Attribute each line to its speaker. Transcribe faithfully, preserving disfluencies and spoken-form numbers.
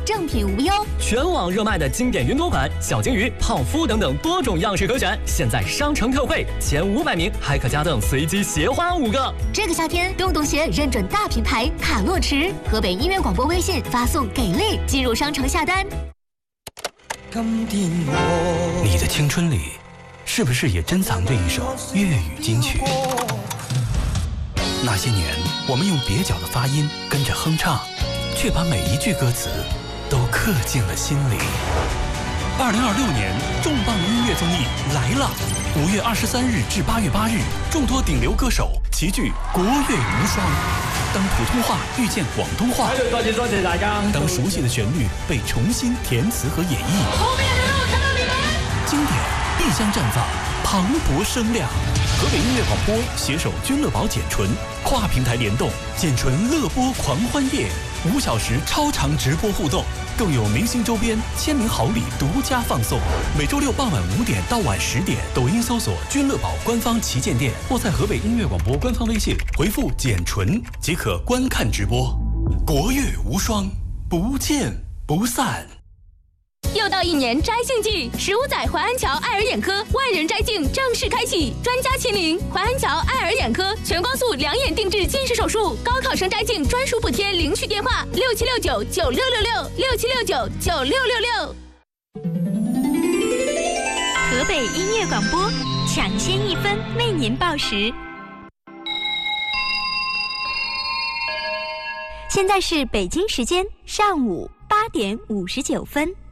Speaker 1: 正品无忧。
Speaker 2: 全网热卖的经典云朵款、小金鱼、泡芙等等多种样式可选，现在商城特惠，前五百名还可加赠随机鞋花五个。
Speaker 1: 这个夏天，洞洞鞋认准大品牌卡洛驰，河北音乐广播微信发送“给力”进入商城下单。
Speaker 3: 你的青春里，是不是也珍藏着一首粤语金曲？那些年，我们用蹩脚的发音跟着哼唱，却把每一句歌词都刻进了心里。二零二六年重磅音乐综艺来了！五月二十三日至八月八日，众多顶流歌手齐聚国乐无双。当普通话遇见广东话，
Speaker 4: 多謝多謝大家。
Speaker 3: 当熟悉的旋律被重新填词和演绎，
Speaker 4: 后面的人我看到你们。
Speaker 3: 经典必将绽放磅礴声量。河北音乐广播携手君乐宝简纯，跨平台联动，简纯乐播狂欢夜，五小时超长直播互动，更有明星周边、签名好礼独家放送。每周六傍晚五点到晚十点，抖音搜索君乐宝官方旗舰店，或在河北音乐广播官方微信回复简纯即可观看直播。国乐无双，不见不散。
Speaker 5: 又到一年摘杏季，十五载淮安桥爱尔眼科万人摘镜正式开启，专家亲临淮安桥爱尔眼科，全光速两眼定制近视手术，高考生摘镜专属补贴，领取电话六七六九九六六六六七六九九六六六。
Speaker 6: 河北音乐广播，抢先一分为您报时。现在是北京时间上午八点五十九分。